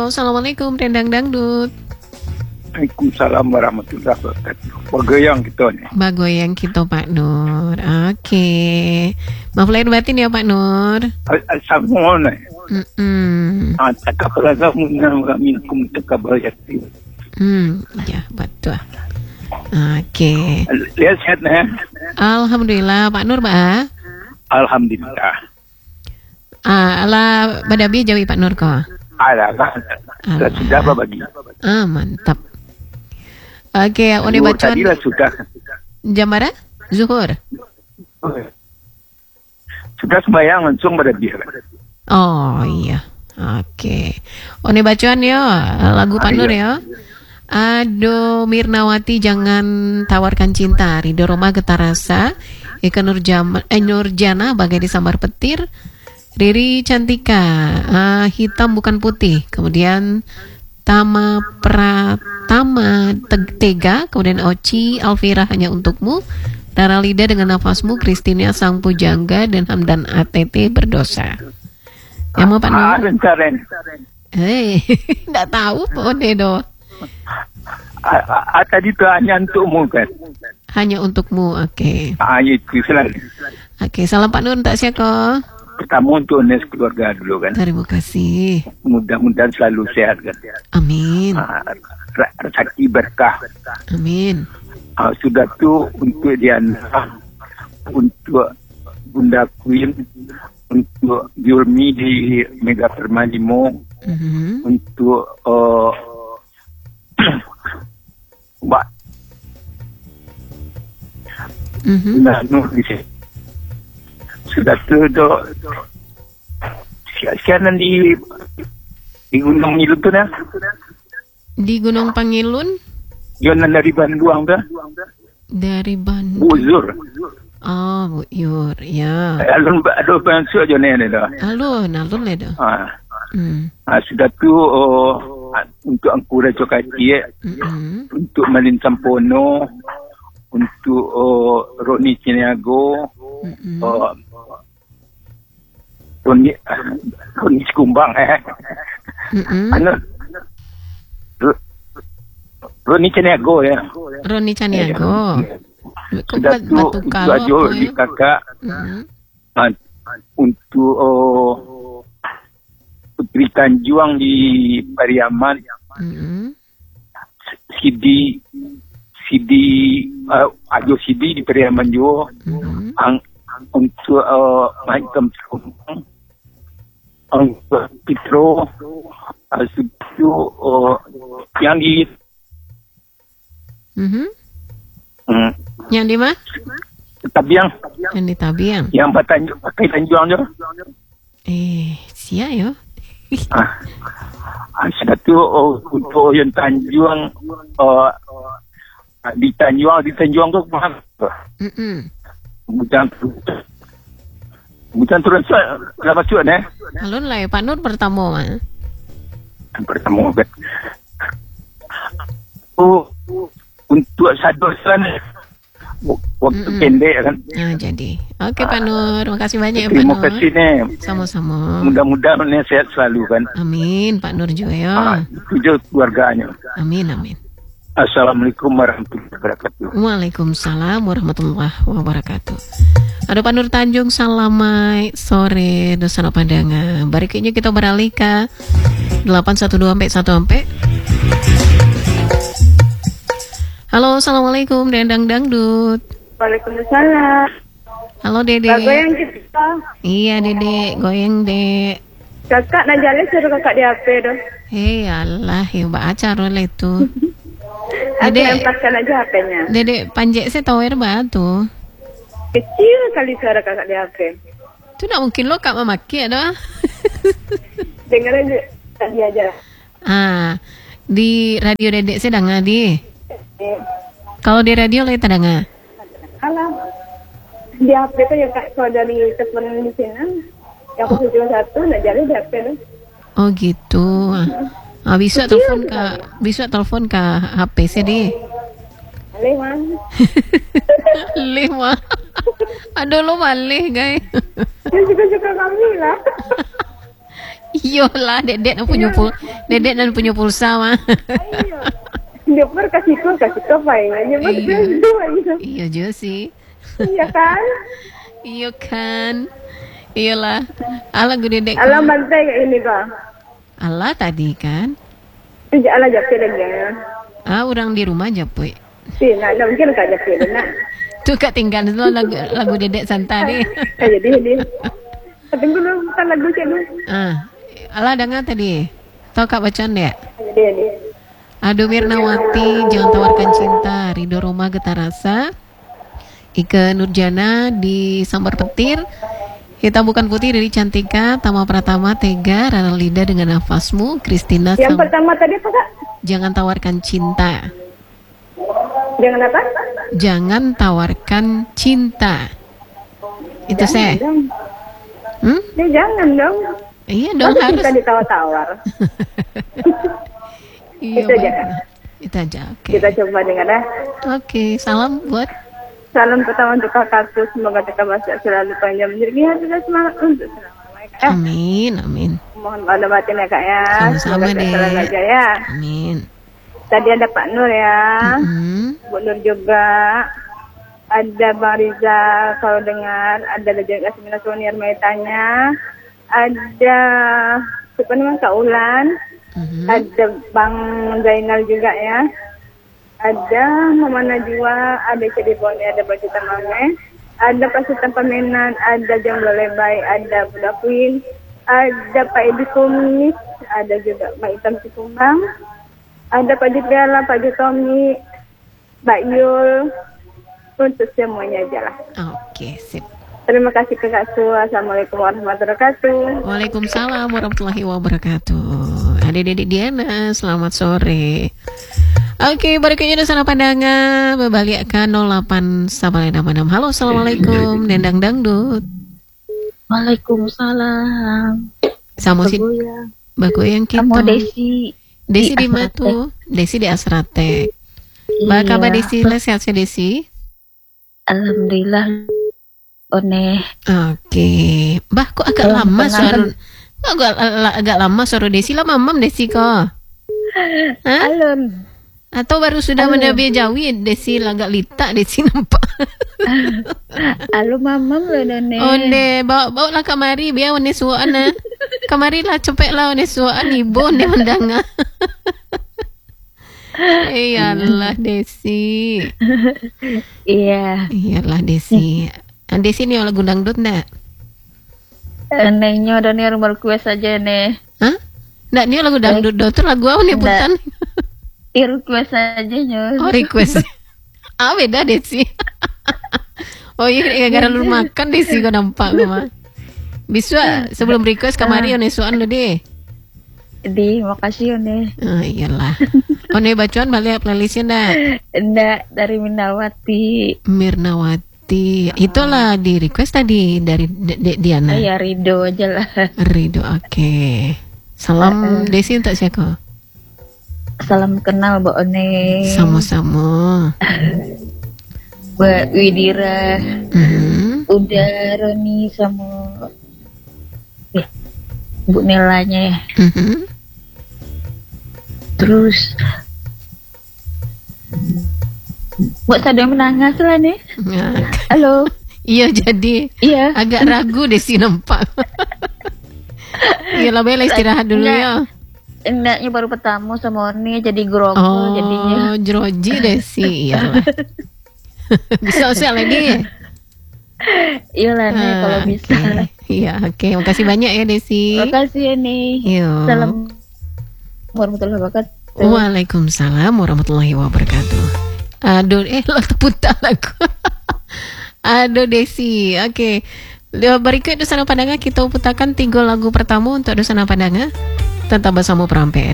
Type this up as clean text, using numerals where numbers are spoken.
Halo, assalamualaikum Rendang Dangdut. Waalaikumsalam warahmatullahi wabarakatuh. Bagoyang kita nih. Bagoyang kita Pak Nur. Oke. Maaf lahir batin ya Pak Nur. Sama nih. Takabbalallahu minkum takabbalayati. Ya betul. Oke. Lihat sehat nih. Alhamdulillah Pak Nur Mbak. Alhamdulillah. Ala badabi jawi Pak Nur kok. Ada kan. Sudah apa bagi? Mantap. Oke, one bacaan. Tadi lah sudah. Jam berapa? Zuhur. Sudah sembahyang langsung pada dia. Oh iya. Oke. One bacaan ya, lagu Pak Nur ya. Ado Mirnawati jangan tawarkan cinta. Ridho Roma getar rasa. Eka Nurjana bagai disambar petir. Riri Cantika hitam bukan putih. Kemudian Tama Pratama Tega. Kemudian Oci Alvira hanya untukmu. Rara Lida dengan nafasmu. Kristina Sang Pujangga. Dan Hamdan ATT berdosa. Yang mau Pak Nur? Nggak tahu Pak Dedo. Tadi itu hanya untukmu kan? Hanya untukmu, oke. Itu selalu. Oke, salam Pak Nur tak siapa? Pertama untuk Nes keluarga dulu kan. Terima kasih. Mudah-mudahan selalu sehat kan. Amin. Rezeki berkah. Amin. Sudah tuh untuk Diana, untuk Bunda Queen, untuk Yulmi di Mega Permalimo, untuk Mbak Nur di sini. Sudah tuh siaran di Gunung Pangilun tuh nah. Di Gunung Pangilun? Yonan dari Bandung dah. Dari Bandung. Buzur. Oh, Bu Yur, ya. Alun aduh bangsu aja nih dah. Alun dah. Sudah tuh untuk angkura cokacie, untuk Malin Sampono, untuk Roni Ciniago, Roni Sikumbang Roni Caniago ya. Roni Caniago. Sudah tuh untuk ajo di kakak. Untuk Putri Tanjuang di Pariaman. Sidi ajo Sidi di Pariaman juga. Untuk Mahikam Sikumbang. Untuk Pitro. Itu yang di Yang di mana? Tabiang. Yang di Tabiang. Yang pakai Tanjuang je. Sia yo. Sudah tu untuk yang Tanjuang di Tanjuang tu mahal. Bukan turun dah masuk ni. Alun lah ya Pak Nur pertama mah. Pertama bet. Untuk sadosan waktu pendek kan. Jadi. Oke Pak Nur, makasih banyak ya Pak Nur. Terima kasih nih. Sama-sama. Mudah-mudahan nih sehat selalu kan. Amin Pak Nur juga ya. Itu keluarganya. Amin. Assalamualaikum warahmatullahi wabarakatuh. Waalaikumsalam warahmatullahi wabarakatuh. Ada Pak Nur Tanjung, selamat sore Dosana Pandangan. Berikutnya kita beralih ke 812-1 Halo, assalamualaikum Dendang Dangdut. Waalaikumsalam. Halo Dede. Goyang kita. Iya Dede, goyang Dek. Kakak Najale suruh kakak di HP doh. Hei Allah, ya baca oleh itu. Aku lempaskan aja HP-nya. Dede panjek saya tahu batu. Kecil kali suara kakak di HP. Itu nak mungkin lo kak memaki ada. Dengar aja tadi aja. Di radio Dedek saya dengar di. Kalau di radio lagi tak dengar. Alah. Di HP tuh ya kak kalau dari telepon di sini. Yang 171 Najale di HP doh. Oh gitu. Bisa telepon ke HP saya di. Lima. Aduh lo malih guys. Dia suka kami lah. Iyalah, dedek dan punya pulsa mah. Ayo. Dia pun kasih kopai aja buat dua gitu. Iya juga sih. Iya kan? Iya kan. Iyalah. Ala gue dedek. Alam bantai kayak ini kok. Allah tadi kan. Tidak ala japit lagi ya. Orang di rumah aja, Puy. Sih, nak mungkin kak japit nak. Tuh Kak tinggal dulu lagu dedek Santa nih. Jadi. Tapi dulu kan lagu cek dulu. Allah dengar tadi. Tahu Kak bacaan ya? Jadi. Ado Mirnawati, Jangan Tawarkan Cinta, Ridho Roma Getar Rasa, Ike Nurjana di Sambar Petir, Hitam Bukan Putih dari Cantika, Tama Pratama, Tega, Rara Lida Dengan Nafasmu, Kristina Yang pertama tadi apa kak? Jangan Tawarkan Cinta. Jangan apa? Jangan Tawarkan Cinta. Itu saya. Ya jangan dong. Iya dong, masa harus. kita ditawar-tawar. Iya, Itu aja. Itu aja. Oke. Kita coba dengar dah. Oke, salam buat Salam pertama untuk kakakku, semoga kita masih selalu panjang menjadi hati dan semangat untuk selama-lamanya kak. Amin, amin. Mohon pada batin ya kak ya. Sama-sama, Semoga Dek. selalu aja ya. Amin. Tadi ada Pak Nur ya, Bu Nur juga, ada Bang Riza kalau dengar, ada Lejeng Kasmina Soniar Maitanya, ada siapa namanya Kak Ulan, ada Bang Zainal juga ya, ada Mama Najwa, ada Cedi Bone, ada Bajita Mame, ada Pasutan Pamenan, ada Jomblo Lebay, ada Budak Queen, ada Pak Edi Kumis, ada juga Mbak Itam Cikumbang, ada Pak Jitgala, Pak Jutomi, Mbak Yul, untuk semuanya aja lah. Oke, sip. Terima kasih Kak Su. Assalamualaikum warahmatullahi wabarakatuh. Waalaikumsalam warahmatullahi wabarakatuh. Adik-adik Diana, selamat sore. Oke, berikutnya ada sana pandangan berbalikan 08 Halo, assalamualaikum. Dendang dangdut. Waalaikumsalam. Sama si Baku yang kita. Kamu Desi di Batu. Desi di Asrate. Iya. Kabar Desi, sehat sih Desi? Alhamdulillah. One. Oke. Bah, kok agak lama suara? Agak lama suara Desi lah, mamam Desi kok. Alun. Atau baru sudah mendabi Jawi Desi agak litak Desi nampak. Alu mamam lo One. Onde bawa lah kamari biar one suana. Kamari lah cepet lah one suan ibu ne mendanga. Iyalah Desi. Iya. Iyalah Desi. Desi ni lagu dangdut ndak? Nengnya udah nih rumah request aja nih. Hah? Ndak ni lagu dangdut do tu lagu apa nih putan? Request aja nyo. Oh request. Beda Desi. Oh iya gara-gara lu makan Desi kau nampak mah. Bisa sebelum request kamari one suan lu deh. Makasih One. Iyalah. One bacaan balik playlistnya ndak? Ndak, dari Mirnawati. Itulah di request tadi dari Diana. Ya Ridho aja lah. Ridho, oke. Salam Desi untuk siapa? Salam kenal Mbak One. Sama-sama. Mbak Widira. Udah Roni sama Bu Nelanya ya. Terus buat sadar menangis lah nih. Halo. Iya jadi. Iya. Agak ragu Desi nampak. Iya lah Bella istirahat dulu ya. Enggaknya baru pertama sama Oni jadi grogol jadinya. Oh jeroji Desi. Iyalah. Bisa usia lagi ya? Iyalah nih kalau bisa. Iya oke. Makasih banyak ya Desi. Makasih ya nih. Salam warahmatullahi wabarakatuh. Waalaikumsalam warahmatullahi wabarakatuh. Aduh, lo terputar lagu. Aduh Desi, oke. Berikut Dosana Padanga kita putarkan 3 lagu pertama untuk Dosana Padanga. Tetap bersama Perampet.